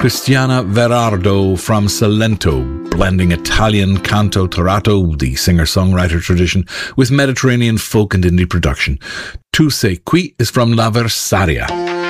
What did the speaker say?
Cristiana Verardo from Salento, blending Italian canto tarato, the singer-songwriter tradition, with Mediterranean folk and indie production. Tu sei qui is from La Versaria.